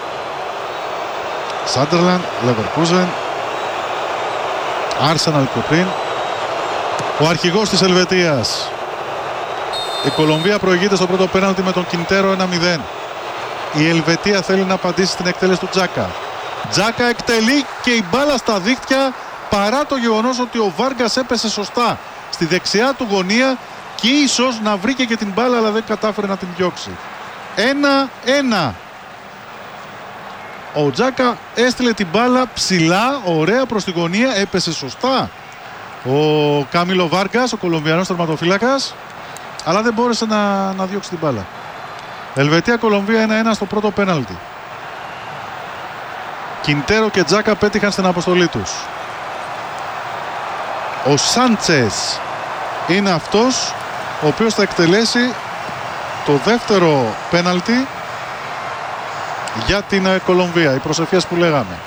Σάντερλαντ, Λεβερκούζεν, Άρσεναλ πιο πριν. Ο αρχηγός της Ελβετίας. Η Κολομβία προηγείται στο πρώτο πέναλτι με τον Κιντέρο ένα μηδέν. Η Ελβετία θέλει να απαντήσει στην εκτέλεση του Τζάκα. Τζάκα εκτελεί και η μπάλα στα δίχτυα, παρά το γεγονός ότι ο Βάργκας έπεσε σωστά στη δεξιά του γωνία και ίσως να βρήκε και την μπάλα, αλλά δεν κατάφερε να την διώξει. Ένα ένα. Ο Τζάκα έστειλε την μπάλα ψηλά, ωραία προς τη γωνία, έπεσε σωστά ο Κάμιλο Βάργκας, ο Κολομβιανός τερματοφύλακας, αλλά δεν μπόρεσε να, να διώξει την μπάλα. Ελβετία-Κολομβία ένα ένα στο πρώτο πέναλτι. Κιντέρο και Τζάκα πέτυχαν στην αποστολή τους. Ο Σάντσες είναι αυτός ο οποίος θα εκτελέσει το δεύτερο πέναλτι για την Κολομβία. Οι προσευχές που λέγαμε.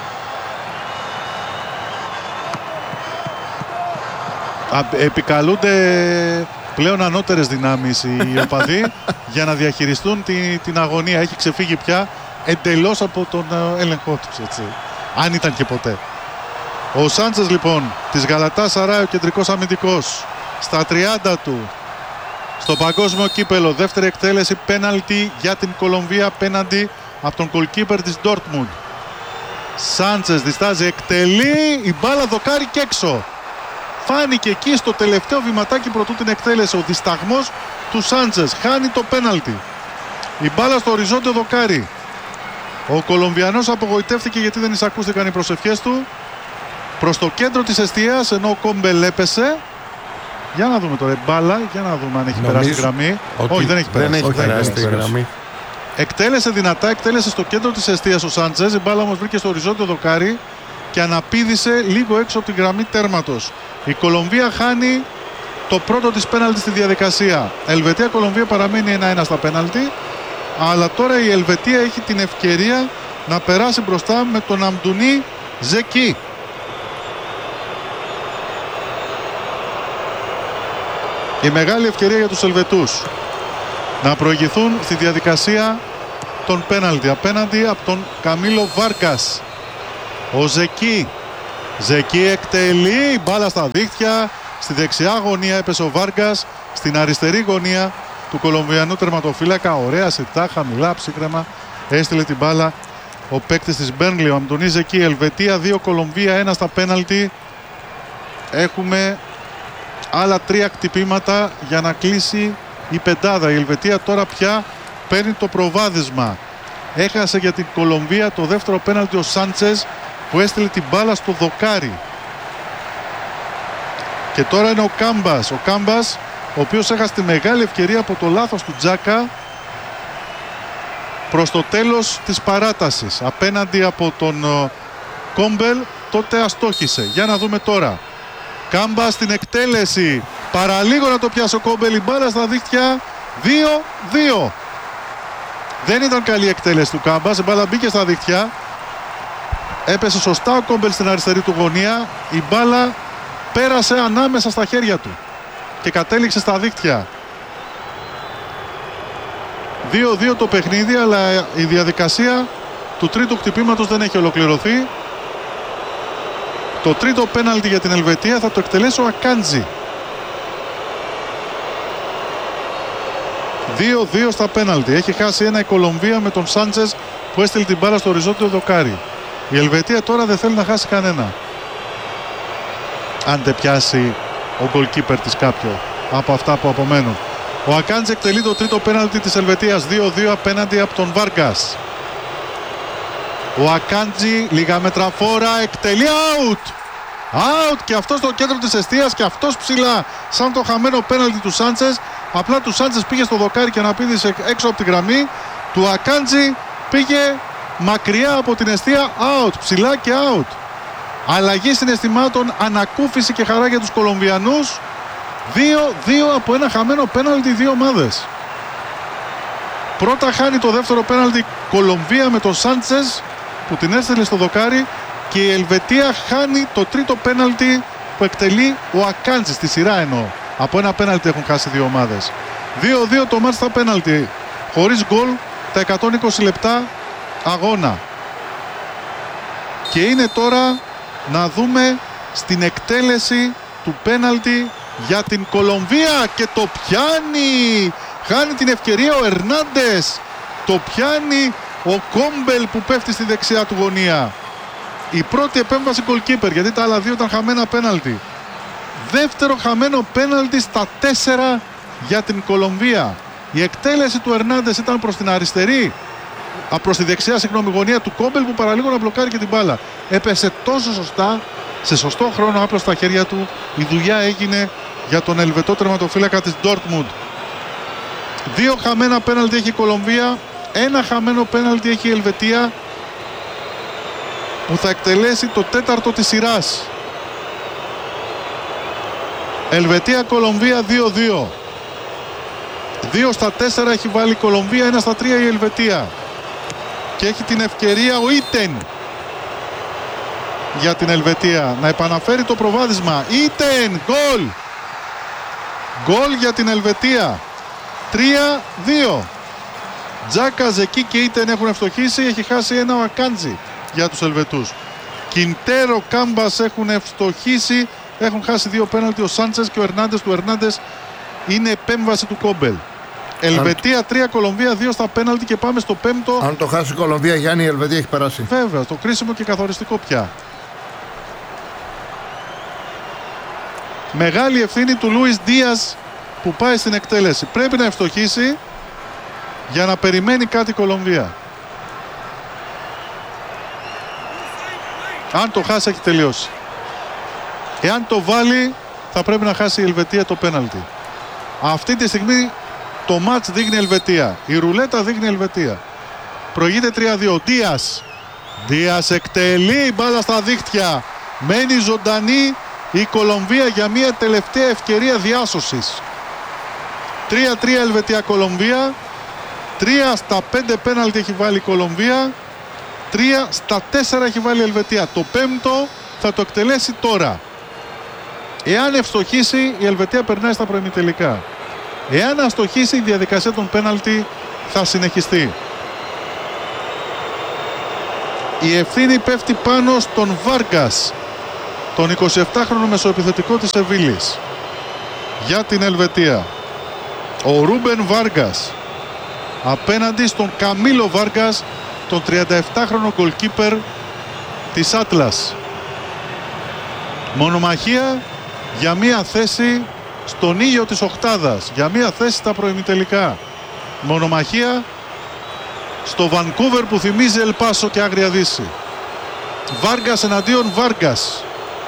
Επικαλούνται πλέον ανώτερες δυνάμεις οι οπαδοί για να διαχειριστούν τη, την αγωνία. Έχει ξεφύγει πια εντελώς από τον έλεγχό τους, έτσι. Αν ήταν και ποτέ. Ο Σάντσες λοιπόν της Γαλατάσαράι, ο κεντρικός αμυντικός, στα τριάντα του στο παγκόσμιο κύπελο, δεύτερη εκτέλεση πέναλτι για την Κολομβία απέναντι από τον goalkeeper της Ντόρτμουντ. Σάντσες διστάζει, εκτελεί, η μπάλα δοκάρει και έξω. Φάνηκε εκεί στο τελευταίο βηματάκι προτού την εκτέλεση ο δισταγμός του Σάντσες. Χάνει το πέναλτι. Η μπάλα στο οριζόντιο δοκάρι. Ο Κολομβιανός απογοητεύτηκε γιατί δεν εισακούστηκαν οι προσευχές του. Προς το κέντρο της εστίας, ενώ ο Κόμπελ έπεσε. Για να δούμε τώρα, μπάλα, για να δούμε αν έχει Νομίζω περάσει τη γραμμή. Όχι, δεν έχει περάσει, δεν έχει περάσει τη γραμμή. Εκτέλεσε δυνατά, εκτέλεσε στο κέντρο της εστίας ο Σάντσες. Η μπάλα όμως βρήκε στο οριζόντιο δοκάρι και αναπήδησε λίγο έξω από την γραμμή τέρματος. Η Κολομβία χάνει το πρώτο της πέναλτι στη διαδικασία. Ελβετία-Κολομβία παραμένει ένα ένα στα πέναλτι. Αλλά τώρα η Ελβετία έχει την ευκαιρία να περάσει μπροστά με τον Αμντουνί Ζεκί. Η μεγάλη ευκαιρία για τους Ελβετούς να προηγηθούν στη διαδικασία των πέναλτι απέναντι από τον Καμίλο Βάργκας. Ο Ζεκί. Ζεκί εκτελεί, μπάλα στα δίχτυα. Στη δεξιά γωνία έπεσε ο Βάργκας. Στην αριστερή γωνία του Κολομβιανού τερματοφύλακα, ωραία σιτά, χαμηλά, ψύχρεμα, έστειλε την μπάλα ο παίκτης της Μπέρνλι, ο Αντωνί Ζεκί. Ελβετία δύο, Κολομβία ένα στα πέναλτι. Έχουμε άλλα τρία κτυπήματα για να κλείσει η πεντάδα. Η Ελβετία τώρα πια παίρνει το προβάδισμα. Έχασε για την Κολομβία το δεύτερο πέναλτι ο Σάντσες που έστειλε την μπάλα στο δοκάρι. Και τώρα είναι ο Κάμπας. Ο Κάμπας ο οποίος έχασε τη μεγάλη ευκαιρία από το λάθος του Τζάκα προς το τέλος της παράτασης απέναντι από τον uh, Κόμπελ. Τότε αστόχησε. Για να δούμε τώρα. Κάμπα στην εκτέλεση. Παραλίγο να το πιάσει ο Κόμπελ. Η μπάλα στα δίχτυα. δύο δύο. Δεν ήταν καλή εκτέλεση του Κάμπα. Η μπάλα μπήκε στα δίχτυα. Έπεσε σωστά ο Κόμπελ στην αριστερή του γωνία. Η μπάλα πέρασε ανάμεσα στα χέρια του και κατέληξε στα δίχτυα. δύο δύο το παιχνίδι, αλλά η διαδικασία του τρίτου χτυπήματος δεν έχει ολοκληρωθεί. Το τρίτο πέναλτι για την Ελβετία θα το εκτελέσει ο Ακάντζη. δύο δύο στα πέναλτι. Έχει χάσει ένα η Κολομβία με τον Σάντσες που έστειλε την μπάλα στο οριζόντιο δοκάρι. Η Ελβετία τώρα δεν θέλει να χάσει κανένα. Αν δεν πιάσει ο goalkeeper της κάποιο από αυτά που απομένουν. Ο Ακάντζη εκτελεί το τρίτο πέναλτι της Ελβετίας. δύο δύο απέναντι από τον Βάργκας. Ο Ακάντζη λίγα μέτρα φόρα, εκτελεί out. Out και αυτό στο κέντρο της εστίας και αυτός ψηλά σαν το χαμένο πέναλτι του Σάντσες. Απλά του Σάντσες πήγε στο δοκάρι και αναπήδησε έξω από τη γραμμή. Του Ακάντζη πήγε μακριά από την εστία, out, ψηλά και out. Αλλαγή συναισθημάτων, ανακούφιση και χαρά για τους Κολομβιανούς. δύο δύο από ένα χαμένο πέναλτι δύο ομάδες. Πρώτα χάνει το δεύτερο πέναλτι Κολομβία με τον Σάντσες που την έστελε στο δοκάρι, και η Ελβετία χάνει το τρίτο πέναλτι που εκτελεί ο Ακάντζη, στη σειρά εννοώ. Από ένα πέναλτι έχουν χάσει δύο ομάδες. δύο δύο το μάτς στα πέναλτι, χωρίς γκολ τα εκατόν είκοσι λεπτά αγώνα. Και είναι τώρα να δούμε στην εκτέλεση του πέναλτι για την Κολομβία, και το πιάνει. Χάνει την ευκαιρία ο Ερνάντες. Το πιάνει ο Κόμπελ που πέφτει στη δεξιά του γωνία. Η πρώτη επέμβαση goalkeeper, γιατί τα άλλα δύο ήταν χαμένα πέναλτι. Δεύτερο χαμένο πέναλτι στα τέσσερα για την Κολομβία. Η εκτέλεση του Ερνάντες ήταν προς την αριστερή, προς τη δεξιά συγγνώμη γωνία του Κόμπελ, που παραλίγο να μπλοκάρει και την μπάλα. Έπεσε τόσο σωστά, σε σωστό χρόνο, άπλωσε στα χέρια του. Η δουλειά έγινε για τον Ελβετό τερματοφύλακα της Ντόρτμουντ. Δύο χαμένα πέναλτι έχει η Κολομβία, ένα χαμένο πέναλτι έχει η Ελβετία, που θα εκτελέσει το τέταρτο της σειράς. Ελβετία-Κολομβία δύο δύο. δύο στα τέσσερα έχει βάλει η Κολομβία, ένα στα τρία η Ελβετία. Και έχει την ευκαιρία ο Ίτεν για την Ελβετία να επαναφέρει το προβάδισμα. Ίτεν, γκολ! Γκολ για την Ελβετία. τρία δύο. Τζάκα, Ζεκί και Ίτεν έχουν ευστοχίσει. Έχει χάσει ένα ο Ακάντζη για τους Ελβετούς. Κιντέρο, Κάμπας έχουν ευστοχίσει. Έχουν χάσει δύο πέναλτι ο Σάντσες και ο Ερνάντες. Του Ερνάντες είναι επέμβαση του Κόμπελ. Ελβετία τρία, Κολομβία δύο στα πέναλτι, και πάμε στο πέμπτο. Αν το χάσει η Κολομβία, Γιάννη, η Ελβετία έχει περάσει. Βέβαια, το κρίσιμο και καθοριστικό πια. Μεγάλη ευθύνη του Λούις Δίας που πάει στην εκτέλεση. Πρέπει να ευστοχίσει για να περιμένει κάτι η Κολομβία. Αν το χάσει, έχει τελειώσει. Εάν το βάλει, θα πρέπει να χάσει η Ελβετία το πέναλτι. Αυτή τη στιγμή το μάτς δείχνει Ελβετία. Η ρουλέτα δείχνει Ελβετία. Προηγείται τρία δύο. Δίας. Δίας εκτελεί, μπάλα στα δίχτυα. Μένει ζωντανή η Κολομβία για μια τελευταία ευκαιρία διάσωσης. τρία τρία Ελβετία-Κολομβία. τρία στα πέντε πέναλτι έχει βάλει η Κολομβία. τρία στα τέσσερα έχει βάλει η Ελβετία. Το πέμπτο θα το εκτελέσει τώρα. Εάν ευστοχίσει, η Ελβετία περνάει στα προημιτελικά. Εάν αστοχίσει, η διαδικασία των πέναλτι θα συνεχιστεί. Η ευθύνη πέφτει πάνω στον Βάργκας, τον εικοσιεπτάχρονο μεσοεπιθετικό της Σεβίλης, για την Ελβετία. Ο Ρούμπεν Βάργκας απέναντι στον Καμίλο Βάργκας, τον τριανταεπτάχρονο goalkeeper της Άτλας. Μονομαχία για μία θέση στον ήλιο της οκτάδας, για μία θέση στα προημιτελικά. Μονομαχία στο Βανκούβερ που θυμίζει Ελπάσο και Άγρια Δύση. Βάργκας εναντίον Βάργκας.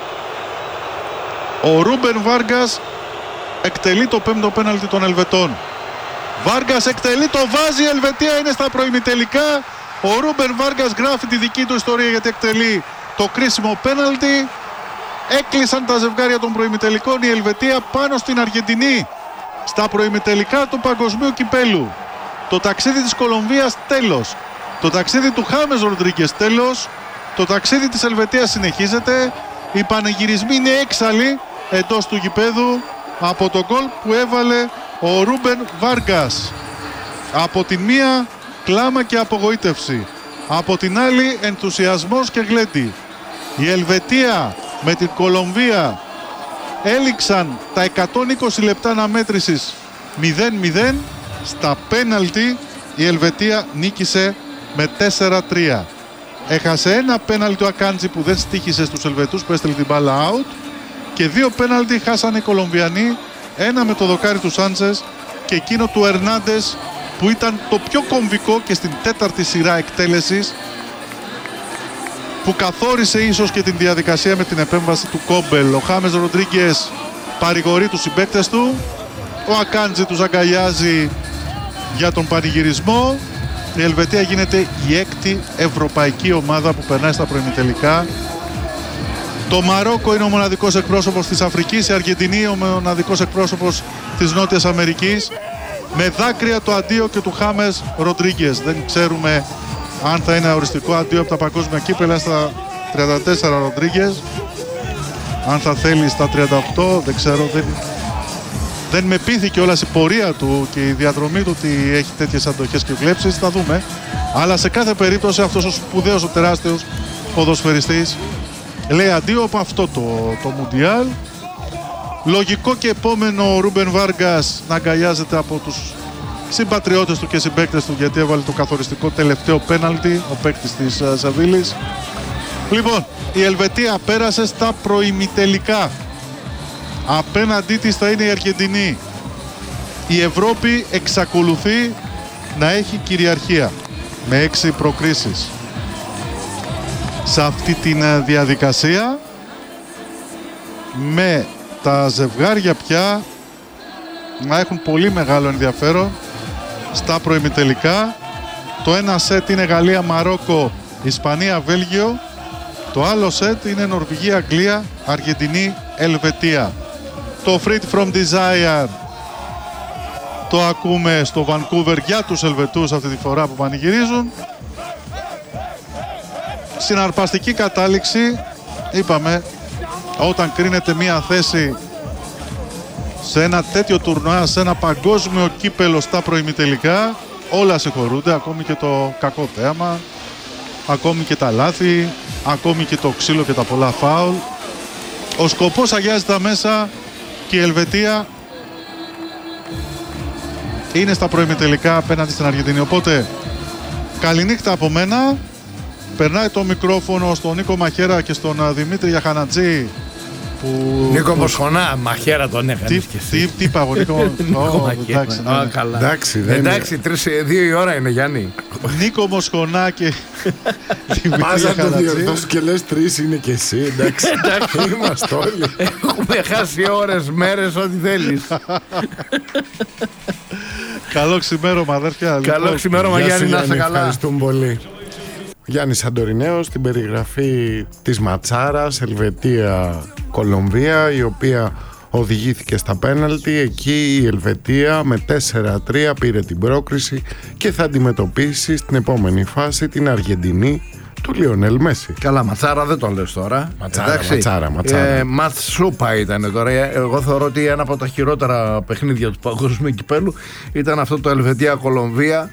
Ο Ρούμπεν Βάργκας εκτελεί το πέμπτο πέναλτι των Ελβετών. Βάργκας εκτελεί, το βάζει, η Ελβετία είναι στα προημιτελικά. Ο Ρούμπεν Βάργκας γράφει τη δική του ιστορία, γιατί εκτελεί το κρίσιμο πέναλτι. Έκλεισαν τα ζευγάρια των προημιτελικών, η Ελβετία πάνω στην Αργεντινή στα προημιτελικά του Παγκοσμίου Κυπέλου. Το ταξίδι της Κολομβίας τέλος. Το ταξίδι του Χάμες Ροντρίγκες τέλος. Το ταξίδι της Ελβετίας συνεχίζεται. Οι πανηγυρισμοί είναι έξαλλοι εντός του γηπέδου από τον γκολ που έβαλε ο Ρούμπεν Βάργκας. Από τη μία κλάμα και απογοήτευση, από την άλλη ενθουσιασμός και γλέντι. Η Ελβετία με την Κολομβία έληξαν τα εκατόν είκοσι λεπτά αναμέτρησης μηδέν μηδέν. Στα πέναλτι η Ελβετία νίκησε με τέσσερα τρία. Έχασε ένα πέναλτι του Ακάντζη που δεν στοίχησε στους Ελβετούς, που έστειλε την μπάλα out, και δύο πέναλτι χάσανε οι Κολομβιανοί, ένα με το δοκάρι του Σάντσες και εκείνο του Ερνάντες που ήταν το πιο κομβικό και στην τέταρτη σειρά εκτέλεσης, που καθόρισε ίσως και την διαδικασία με την επέμβαση του Κόμπελ. Ο Χάμες Ροντρίγκες παρηγορεί τους συμπαίκτες του, ο Ακάντζη τους αγκαλιάζει για τον πανηγυρισμό η Ελβετία γίνεται η έκτη ευρωπαϊκή ομάδα που περνάει στα προημιτελικά. Το Μαρόκο είναι ο μοναδικός εκπρόσωπος της Αφρικής, η Αργεντινή ο μοναδικός εκπρόσωπος της Νότιας Αμερικής. Με δάκρυα το αντίο και του Χάμες Ροντρίγκες. Δεν ξέρουμε αν θα είναι οριστικό αντίο από τα παγκόσμια κύπελα στα τριάντα τέσσερα Ροντρίγκες. Αν θα θέλει στα τριάντα οκτώ, δεν ξέρω. Δεν, δεν με πείθηκε όλας η πορεία του και η διαδρομή του ότι έχει τέτοιες αντοχές και βλέψεις. Θα δούμε. Αλλά σε κάθε περίπτωση αυτός ο σπουδαίος, ο τεράστιος ποδοσφαιριστής λέει αντίο από αυτό το, το Μουντιάλ. Λογικό και επόμενο ο Ρούμπεν Βάργκας να αγκαλιάζεται από τους συμπατριώτες του και συμπαίκτες του, γιατί έβαλε το καθοριστικό τελευταίο πέναλτι ο παίκτης της Σεβίλης. Λοιπόν, η Ελβετία πέρασε στα προημιτελικά. Απέναντί της θα είναι η Αργεντινή. Η Ευρώπη εξακολουθεί να έχει κυριαρχία με έξι προκρίσεις. Σε αυτή τη διαδικασία, με τα ζευγάρια πια να έχουν πολύ μεγάλο ενδιαφέρον στα προημιτελικά. Το ένα σετ είναι Γαλλία-Μαρόκο, Ισπανία-Βέλγιο. Το άλλο σετ είναι Νορβηγία-Αγγλία, Αργεντινή-Ελβετία. Το Freed from Desire το ακούμε στο Vancouver για τους Ελβετούς αυτή τη φορά που πανηγυρίζουν. Συναρπαστική κατάληξη, είπαμε, όταν κρίνεται μία θέση σε ένα τέτοιο τουρνουά, σε ένα παγκόσμιο κύπελο στα προημιτελικά, όλα συγχωρούνται, ακόμη και το κακό θέαμα, ακόμη και τα λάθη, ακόμη και το ξύλο και τα πολλά φάουλ. Ο σκοπός αγιάζει τα μέσα και η Ελβετία είναι στα προημιτελικά απέναντι στην Αργεντινή. Οπότε, καληνύχτα από μένα. Περνάει το μικρόφωνο στον Νίκο Μαχέρα και στον Δημήτρη Γιαχανατζή. Που... Νίκο Μοσχονά, Μαχέρα τον έκανες και εσύ. Τι, τι είπα εγώ, Νίκο Μαχέρα. Εντάξει, εντάξει, τρεις, δύο η ώρα είναι, Γιάννη. Νίκο Μοσχονά και Δημήτρη Πας να το Γιαχανατζή. διορθώσεις και λες τρεις είναι και εσύ, εντάξει. Είμαστε όλοι. Έχουμε χάσει ώρες, μέρες, ό,τι θέλεις. Καλό ξημέρωμα, αδέρφια. Καλό ξημέρωμα, Γιάννη, να είσαι καλά. Ευχαριστούμε πολύ. Γιάννης Σαντορινέος στην περιγραφή της ματσάρας Ελβετία-Κολομβία, η οποία οδηγήθηκε στα πέναλτι. Εκεί η Ελβετία με τέσσερα τρία πήρε την πρόκριση και θα αντιμετωπίσει στην επόμενη φάση την Αργεντινή του Λιονέλ Μέση. Καλά, ματσάρα δεν το λες τώρα. Ματσάρα, εντάξει. ματσάρα, ματσάρα. Ε, ματσούπα ήταν τώρα. Εγώ θεωρώ ότι ένα από τα χειρότερα παιχνίδια του παγκοσμίου κυπέλου ήταν αυτό το Ελβετία-Κολομβία.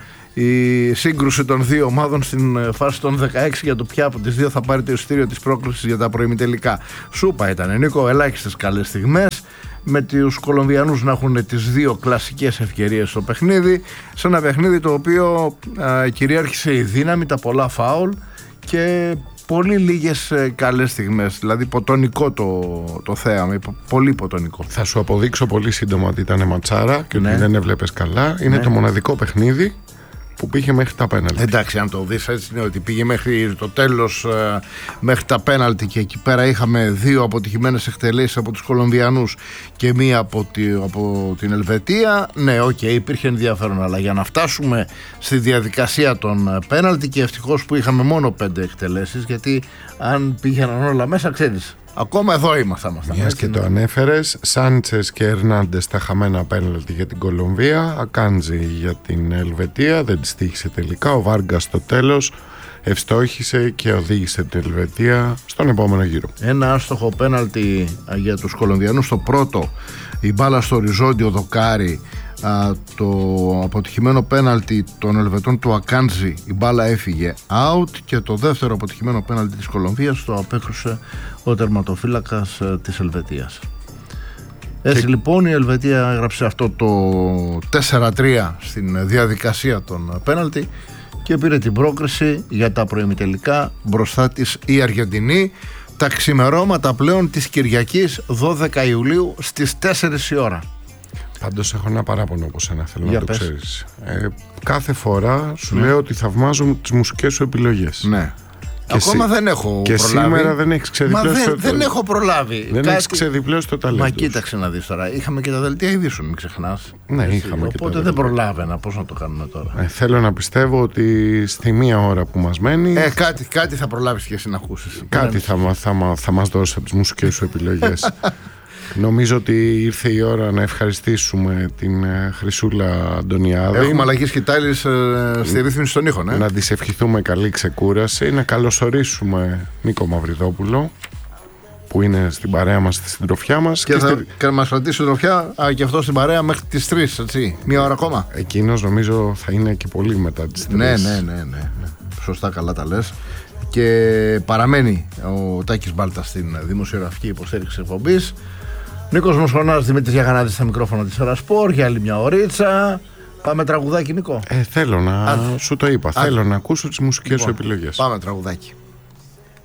Η σύγκρουση των δύο ομάδων στην φάση των δεκαέξι για το ποια από τις δύο θα πάρει το εισιτήριο της πρόκλησης για τα προημιτελικά. Σούπα ήταν, Νίκο, ελάχιστες καλές στιγμές, με τους Κολομβιανούς να έχουν τις δύο κλασικές ευκαιρίες στο παιχνίδι, σε ένα παιχνίδι το οποίο α, κυριάρχησε η δύναμη, τα πολλά φάουλ και πολύ λίγες ε, καλές στιγμές. Δηλαδή ποτονικό το, το θέαμα, πολύ ποτονικό. Θα σου αποδείξω πολύ σύντομα ότι ήταν ματσάρα και ότι ναι. δεν έβλεπες καλά. Είναι ναι. το μοναδικό παιχνίδι που πήγε μέχρι τα πέναλτι. Εντάξει, αν το δεις έτσι είναι ότι πήγε μέχρι το τέλος, μέχρι τα πέναλτι, και εκεί πέρα είχαμε δύο αποτυχημένες εκτελέσεις από τους Κολομβιανούς και μία από, τη, από την Ελβετία. Ναι, οκ, okay, υπήρχε ενδιαφέρον, αλλά για να φτάσουμε στη διαδικασία των πέναλτι, και ευτυχώς που είχαμε μόνο πέντε εκτελέσεις, γιατί αν πήγαιναν όλα μέσα, ξέρεις, ακόμα εδώ ήμασταν. Μιας και το ανέφερες, Σάντσες και Ερνάντες τα χαμένα πέναλτι για την Κολομβία, Ακάντζη για την Ελβετία, δεν της τύχησε τελικά. Ο Βάργκας στο τέλος ευστόχησε και οδήγησε την Ελβετία στον επόμενο γύρο. Ένα άστοχο πέναλτι για τους Κολομβιανούς. Το πρώτο, η μπάλα στο οριζόντιο δοκάρι. Α, το αποτυχημένο πέναλτι των Ελβετών του Ακάντζη, η μπάλα έφυγε out, και το δεύτερο αποτυχημένο πέναλτι της Κολομβίας το απέκρουσε ο τερματοφύλακας α, της Ελβετίας. Έτσι και... λοιπόν η Ελβετία έγραψε αυτό το τέσσερα τρία στην διαδικασία των πέναλτι και πήρε την πρόκριση για τα προημιτελικά. Μπροστά της η Αργεντινή, τα ξημερώματα πλέον της Κυριακής δώδεκα Ιουλίου στις τέσσερις η ώρα. Πάντως έχω ένα παράπονο όπως ένα, θέλω για να πες. το ξέρεις. Ε, κάθε φορά σου ναι. λέω ότι θαυμάζω τις μουσικές σου επιλογές. Ναι. Ακόμα δεν έχω και προλάβει. Και σήμερα δεν έχεις ξεδιπλώσει. Μα δεν, το... δεν έχω προλάβει. Δεν Κάτι... έχεις ξεδιπλώσει το ταλέντο. Μα κοίταξε να δεις τώρα. Είχαμε και τα δελτία ειδήσεων, μην ξεχνάς. Ναι, έτσι, είχαμε οπότε και τα δεν προλάβαινα. Πώς να το κάνουμε τώρα. Ε, θέλω να πιστεύω ότι στη μία ώρα που μας μένει. Ε, κάτι, κάτι θα προλάβεις και εσύ να ακούσεις. Κάτι θα, θα, θα, θα μας δώσει από τις μουσικές σου επιλογές. Νομίζω ότι ήρθε η ώρα να ευχαριστήσουμε την Χρυσούλα Αντωνιάδη. Έχουμε αλλαγή σκητάλης ε, στη ρύθμιση των ήχων. Ε. Να της ευχηθούμε καλή ξεκούραση. Να καλωσορίσουμε Νίκο Μαυριδόπουλο, που είναι στην παρέα μας, στη συντροφιά μας. Και, και, θα, στη... και να μας κρατήσει συντροφιά α, και αυτό στην παρέα μέχρι τις τρεις, έτσι. Μία ώρα ακόμα. Εκείνος νομίζω θα είναι και πολύ μετά τις τρεις. Ναι, ναι, ναι, ναι. Σωστά, καλά τα λες. Και παραμένει ο Τάκης Μπάλτας στην δημοσιογραφική υποστήριξη εκπομπής. Νίκος Μοσχονάς, Δημήτρης Γιαγανάτης στα μικρόφωνα της Ερασπορ για άλλη μια ωρίτσα. Πάμε τραγουδάκι, Νίκο. Ε, θέλω να, Α, σου το είπα, Α, θέλω να ακούσω τις μουσικές λοιπόν, σου επιλογές. Πάμε τραγουδάκι.